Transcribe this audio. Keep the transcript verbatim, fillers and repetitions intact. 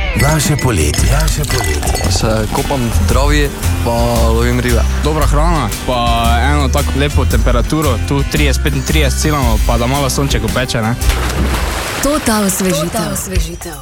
Naše poletje. Naše poletje. Se kopam v travi, pa lovim ribe. Dobra hrana, pa eno tako lepo temperaturo, tu trideset petintrideset cilamo, pa da malo sonček opeče, ne? To ta osvežitev.